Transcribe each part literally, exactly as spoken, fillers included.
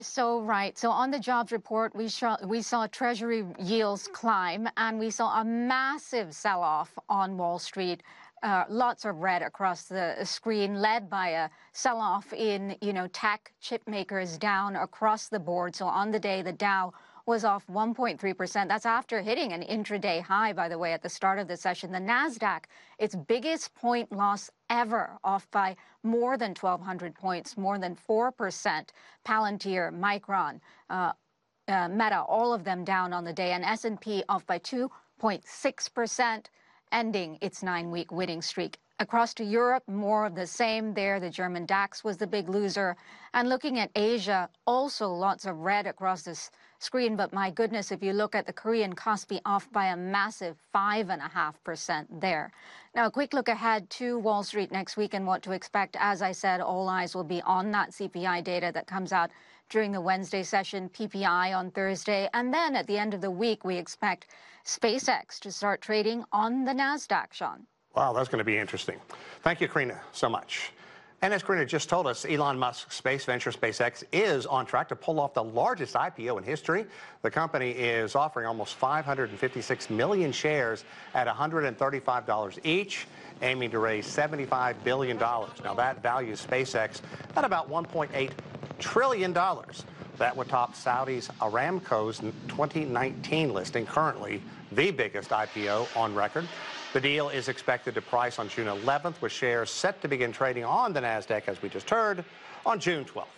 So right. So on the jobs report, we saw we saw Treasury yields climb, and we saw a massive sell-off on Wall Street. Uh, lots of red across the screen, led by a sell-off in you know tech, chip makers down across the board. So on the day, the Dow was off one point three percent. That's after hitting an intraday high, by the way, at the start of the session. The Nasdaq, its biggest point loss ever, off by more than twelve hundred points, more than four percent. Palantir, Micron, uh, uh, Meta, all of them down on the day, and S and P off by two point six percent, ending its nine-week winning streak. Across to Europe, more of the same there. The German DAX was the big loser. And looking at Asia, also lots of red across this screen. But my goodness, if you look at the Korean Kospi, off by a massive five point five percent there. Now, a quick look ahead to Wall Street next week and what to expect. As I said, all eyes will be on that C P I data that comes out during the Wednesday session, P P I on Thursday. And then at the end of the week, we expect SpaceX to start trading on the Nasdaq, Sean. Wow, that's going to be interesting. Thank you, Karina, so much. And as Karina just told us, Elon Musk's space venture, SpaceX, is on track to pull off the largest I P O in history. The company is offering almost five hundred fifty-six million shares at one hundred thirty-five dollars each, aiming to raise seventy-five billion dollars. Now, that values SpaceX at about one point eight trillion dollars. That would top Saudi's Aramco's twenty nineteen listing, currently the biggest I P O on record. The deal is expected to price on June eleventh, with shares set to begin trading on the Nasdaq, as we just heard, on June twelfth.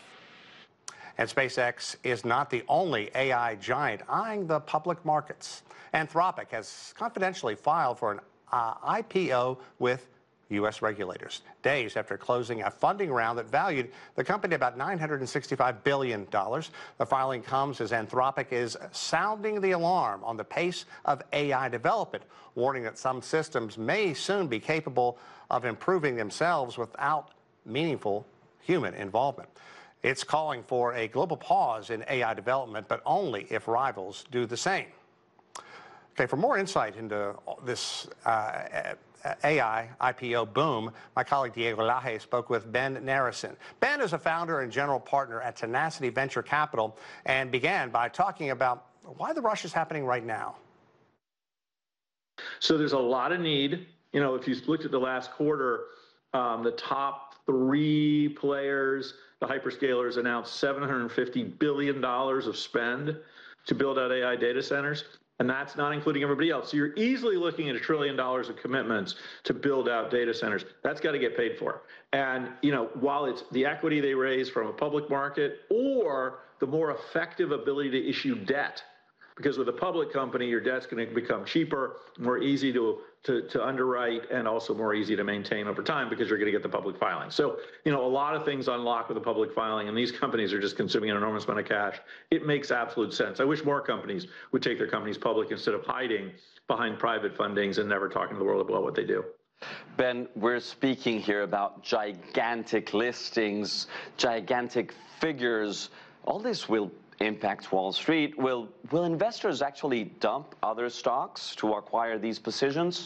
And SpaceX is not the only A I giant eyeing the public markets. Anthropic has confidentially filed for an uh, I P O with U S regulators, days after closing a funding round that valued the company about nine hundred sixty-five billion dollars. The filing comes as Anthropic is sounding the alarm on the pace of A I development, warning that some systems may soon be capable of improving themselves without meaningful human involvement. It's calling for a global pause in A I development, but only if rivals do the same. Okay, for more insight into this uh, A I I P O boom, my colleague Diego Laje spoke with Ben Narrison. Ben is a founder and general partner at Tenacity Venture Capital, and began by talking about why the rush is happening right now. So there's a lot of need. You know, if you looked at the last quarter, um, the top three players, the hyperscalers, announced seven hundred fifty billion dollars of spend to build out A I data centers. And that's not including everybody else. So you're easily looking at a trillion dollars of commitments to build out data centers. That's got to get paid for. And, you know, while it's the equity they raise from a public market or the more effective ability to issue debt, because with a public company, your debt's going to become cheaper, more easy to, to, to underwrite, and also more easy to maintain over time because you're going to get the public filing. So, you know, a lot of things unlock with the public filing, and these companies are just consuming an enormous amount of cash. It makes absolute sense. I wish more companies would take their companies public instead of hiding behind private fundings and never talking to the world about what they do. Ben, we're speaking here about gigantic listings, gigantic figures. All this will impact Wall Street. Will, will investors actually dump other stocks to acquire these positions?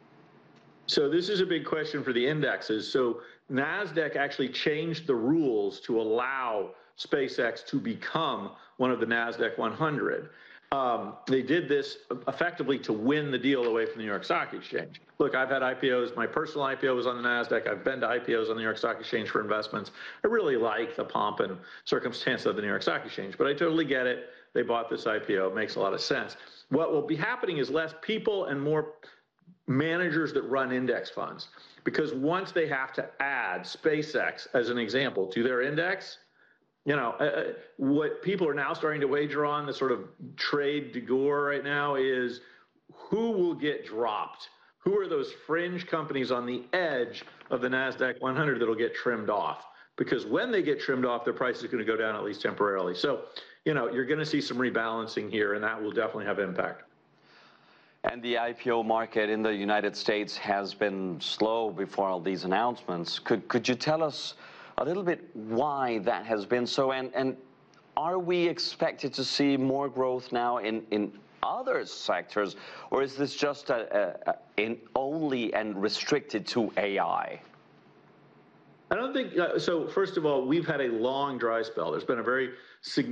So this is a big question for the indexes. So NASDAQ actually changed the rules to allow SpaceX to become one of the NASDAQ one hundred. Um, they did this effectively to win the deal away from the New York Stock Exchange. Look, I've had I P Os. My personal I P O was on the NASDAQ. I've been to I P Os on the New York Stock Exchange for investments. I really like the pomp and circumstance of the New York Stock Exchange, but I totally get it. They bought this I P O. It makes a lot of sense. What will be happening is less people and more managers that run index funds, because once they have to add SpaceX, as an example, to their index, you know, uh, what people are now starting to wager on, the sort of trade de jour right now, is who will get dropped? Who are those fringe companies on the edge of the NASDAQ one hundred that'll get trimmed off? Because when they get trimmed off, their price is going to go down, at least temporarily. So, you know, you're going to see some rebalancing here, and that will definitely have impact. And the I P O market in the United States has been slow before all these announcements. Could, could you tell us a little bit why that has been so, and, and are we expected to see more growth now in, in other sectors, or is this just a, a, a in only and restricted to A I? I don't think uh, so. First of all, we've had a long dry spell. There's been a very significant